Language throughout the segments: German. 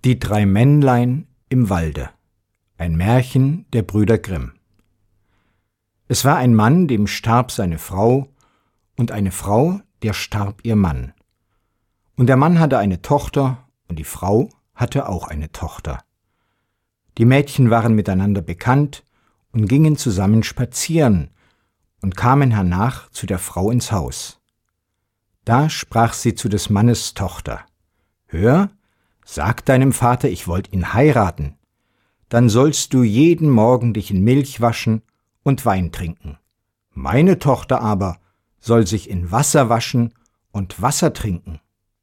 Die drei Männlein im Walde. Ein Märchen der Brüder Grimm. Es war ein Mann, dem starb seine Frau, und eine Frau, der starb ihr Mann. Und der Mann hatte eine Tochter, und die Frau hatte auch eine Tochter. Die Mädchen waren miteinander bekannt und gingen zusammen spazieren und kamen hernach zu der Frau ins Haus. Da sprach sie zu des Mannes Tochter: »Hör, sag deinem Vater, ich wollt ihn heiraten. Dann sollst du jeden Morgen dich in Milch waschen und Wein trinken. Meine Tochter aber soll sich in Wasser waschen und Wasser trinken.«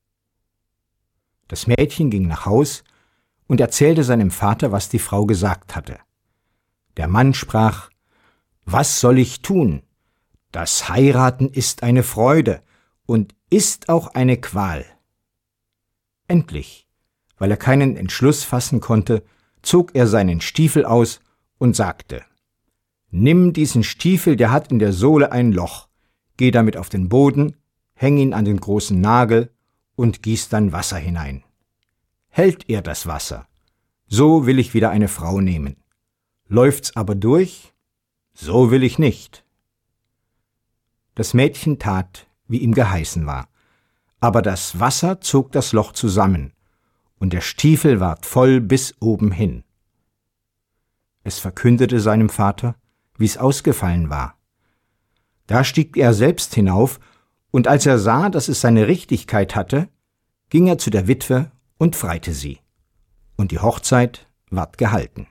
Das Mädchen ging nach Haus und erzählte seinem Vater, was die Frau gesagt hatte. Der Mann sprach: »Was soll ich tun? Das Heiraten ist eine Freude und ist auch eine Qual.« Endlich, weil er keinen Entschluss fassen konnte, zog er seinen Stiefel aus und sagte: »Nimm diesen Stiefel, der hat in der Sohle ein Loch, geh damit auf den Boden, häng ihn an den großen Nagel und gieß dann Wasser hinein. Hält er das Wasser, so will ich wieder eine Frau nehmen. Läuft's aber durch, so will ich nicht.« Das Mädchen tat, wie ihm geheißen war, aber das Wasser zog das Loch zusammen, und der Stiefel ward voll bis oben hin. Es verkündete seinem Vater, wie's ausgefallen war. Da stieg er selbst hinauf, und als er sah, dass es seine Richtigkeit hatte, ging er zu der Witwe und freite sie, und die Hochzeit ward gehalten.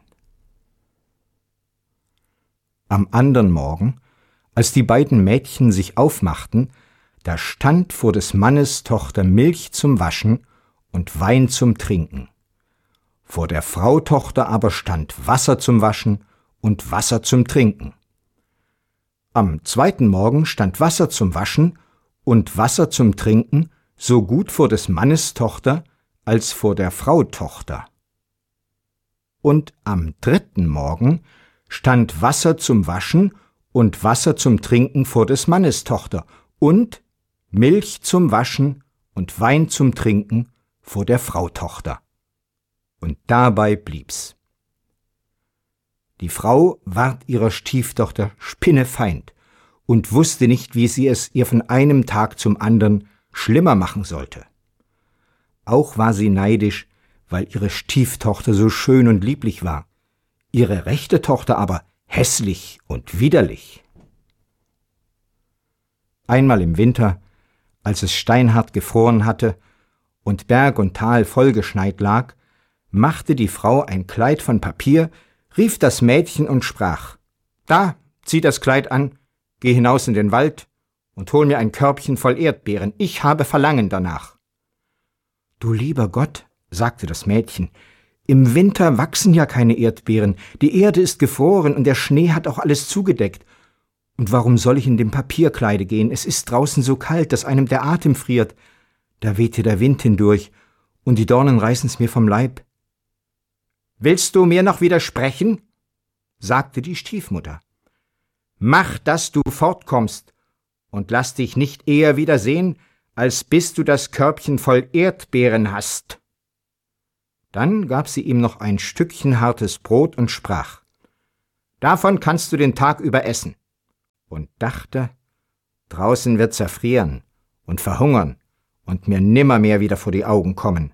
Am andern Morgen, als die beiden Mädchen sich aufmachten, da stand vor des Mannes Tochter Milch zum Waschen und Wein zum Trinken. Vor der Frau Tochter aber stand Wasser zum Waschen und Wasser zum Trinken. Am zweiten Morgen stand Wasser zum Waschen und Wasser zum Trinken so gut vor des Mannes Tochter als vor der Frau Tochter. Und am dritten Morgen stand Wasser zum Waschen und Wasser zum Trinken vor des Mannes Tochter und Milch zum Waschen und Wein zum Trinken vor der Frau Tochter. Und dabei blieb's. Die Frau ward ihrer Stieftochter spinnefeind und wusste nicht, wie sie es ihr von einem Tag zum andern schlimmer machen sollte. Auch war sie neidisch, weil ihre Stieftochter so schön und lieblich war, ihre rechte Tochter aber hässlich und widerlich. Einmal im Winter, als es steinhart gefroren hatte und Berg und Tal vollgeschneit lag, machte die Frau ein Kleid von Papier, rief das Mädchen und sprach: »Da, zieh das Kleid an, geh hinaus in den Wald und hol mir ein Körbchen voll Erdbeeren, ich habe Verlangen danach.« »Du lieber Gott«, sagte das Mädchen, »im Winter wachsen ja keine Erdbeeren, die Erde ist gefroren und der Schnee hat auch alles zugedeckt. Und warum soll ich in dem Papierkleide gehen? Es ist draußen so kalt, dass einem der Atem friert. Da weht hier der Wind hindurch und die Dornen reißen's mir vom Leib.« »Willst du mir noch widersprechen?«, sagte die Stiefmutter. »Mach, dass du fortkommst und lass dich nicht eher wiedersehen, als bis du das Körbchen voll Erdbeeren hast.« Dann gab sie ihm noch ein Stückchen hartes Brot und sprach: »Davon kannst du den Tag über essen.« Und dachte: »Draußen wird's erfrieren und verhungern und mir nimmermehr wieder vor die Augen kommen.«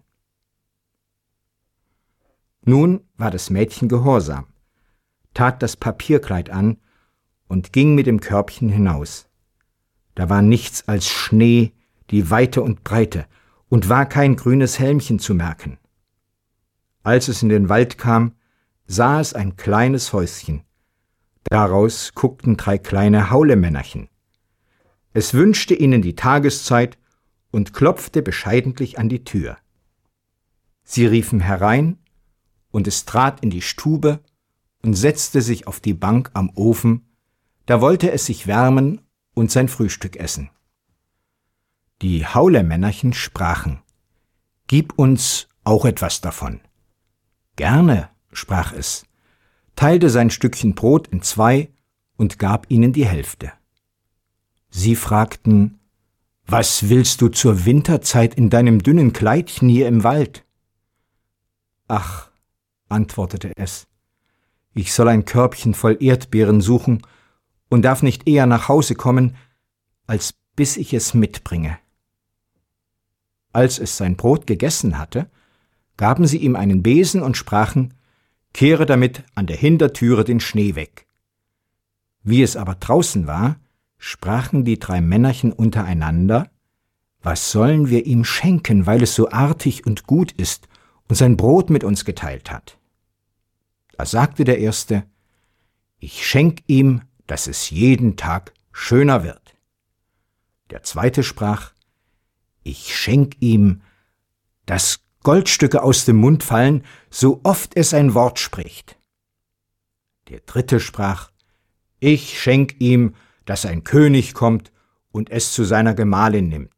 Nun war das Mädchen gehorsam, tat das Papierkleid an und ging mit dem Körbchen hinaus. Da war nichts als Schnee, die Weite und Breite, und war kein grünes Hälmchen zu merken. Als es in den Wald kam, sah es ein kleines Häuschen. Daraus guckten 3 kleine Haulemännerchen. Es wünschte ihnen die Tageszeit und klopfte bescheidentlich an die Tür. Sie riefen herein, und es trat in die Stube und setzte sich auf die Bank am Ofen, da wollte es sich wärmen und sein Frühstück essen. Die Haulemännerchen sprachen: »Gib uns auch etwas davon.« »Gerne«, sprach es, teilte sein Stückchen Brot in 2 und gab ihnen die Hälfte. Sie fragten: »Was willst du zur Winterzeit in deinem dünnen Kleidchen hier im Wald?« »Ach«, antwortete es, »ich soll ein Körbchen voll Erdbeeren suchen und darf nicht eher nach Hause kommen, als bis ich es mitbringe.« Als es sein Brot gegessen hatte, gaben sie ihm einen Besen und sprachen, »Kehre damit an der Hintertüre den Schnee weg.« Wie es aber draußen war, sprachen die 3 Männerchen untereinander, »Was sollen wir ihm schenken, weil es so artig und gut ist und sein Brot mit uns geteilt hat?« Da sagte der Erste, »Ich schenk ihm, dass es jeden Tag schöner wird.« Der Zweite sprach, »Ich schenk ihm, dass Goldstücke aus dem Mund fallen, so oft es ein Wort spricht.« Der Dritte sprach, »Ich schenk ihm, dass ein König kommt und es zu seiner Gemahlin nimmt.«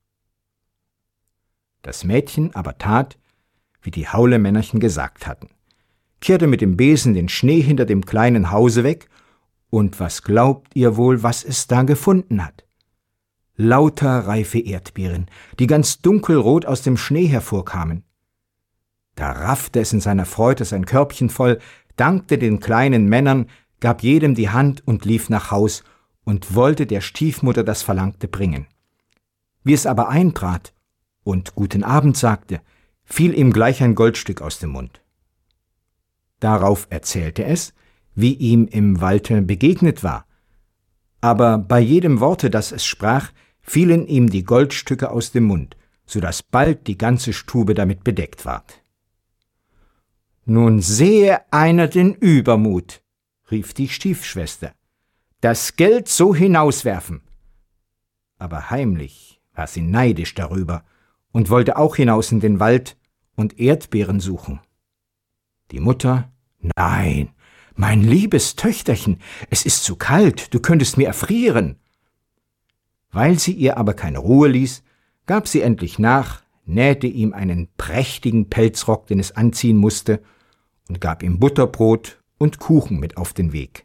Das Mädchen aber tat, wie die Haulemännerchen gesagt hatten, kehrte mit dem Besen den Schnee hinter dem kleinen Hause weg, und was glaubt ihr wohl, was es da gefunden hat? Lauter reife Erdbeeren, die ganz dunkelrot aus dem Schnee hervorkamen. Da raffte es in seiner Freude sein Körbchen voll, dankte den kleinen Männern, gab jedem die Hand und lief nach Haus und wollte der Stiefmutter das Verlangte bringen. Wie es aber eintrat und »Guten Abend« sagte, fiel ihm gleich ein Goldstück aus dem Mund. Darauf erzählte es, wie ihm im Walde begegnet war, aber bei jedem Worte, das es sprach, fielen ihm die Goldstücke aus dem Mund, so daß bald die ganze Stube damit bedeckt ward. »Nun sehe einer den Übermut«, rief die Stiefschwester, »das Geld so hinauswerfen.« Aber heimlich war sie neidisch darüber und wollte auch hinaus in den Wald und Erdbeeren suchen. Die Mutter, »Nein, mein liebes Töchterchen, es ist zu kalt, du könntest mir erfrieren.« Weil sie ihr aber keine Ruhe ließ, gab sie endlich nach, nähte ihm einen prächtigen Pelzrock, den es anziehen musste, und gab ihm Butterbrot und Kuchen mit auf den Weg.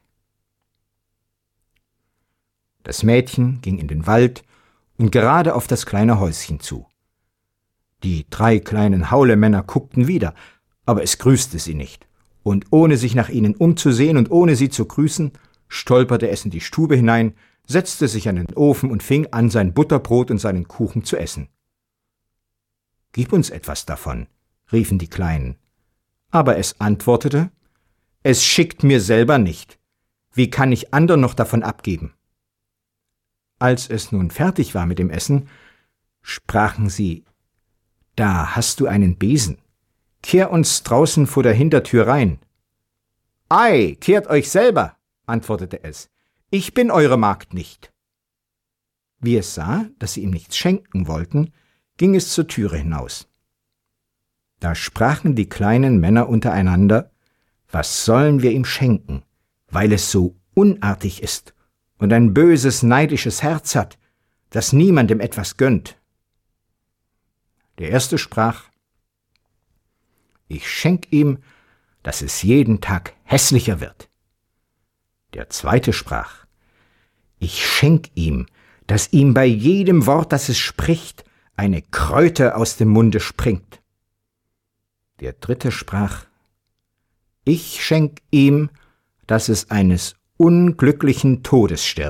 Das Mädchen ging in den Wald und gerade auf das kleine Häuschen zu. Die 3 kleinen Haulemänner guckten wieder, aber es grüßte sie nicht, und ohne sich nach ihnen umzusehen und ohne sie zu grüßen, stolperte es in die Stube hinein, setzte sich an den Ofen und fing an, sein Butterbrot und seinen Kuchen zu essen. »Gib uns etwas davon«, riefen die Kleinen. Aber es antwortete, »Es schickt mir selber nicht. Wie kann ich andern noch davon abgeben?« Als es nun fertig war mit dem Essen, sprachen sie, »Da hast du einen Besen. Kehr uns draußen vor der Hintertür rein.« »Ei, kehrt euch selber«, antwortete es, »ich bin eure Magd nicht.« Wie es sah, dass sie ihm nichts schenken wollten, ging es zur Türe hinaus. Da sprachen die kleinen Männer untereinander, was sollen wir ihm schenken, weil es so unartig ist und ein böses, neidisches Herz hat, das niemandem etwas gönnt. Der Erste sprach, ich schenk ihm, dass es jeden Tag hässlicher wird. Der Zweite sprach, ich schenk ihm, dass ihm bei jedem Wort, das es spricht, eine Kröte aus dem Munde springt. Der Dritte sprach, ich schenk ihm, dass es eines unglücklichen Todes stirbt.